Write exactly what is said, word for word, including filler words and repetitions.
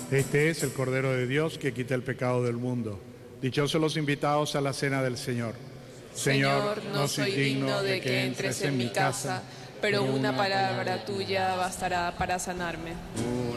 Este es el Cordero de Dios que quita el pecado del mundo. Dichosos los invitados a la cena del Señor. Señor, no soy digno de que entres en mi casa, pero una palabra tuya bastará para sanarme.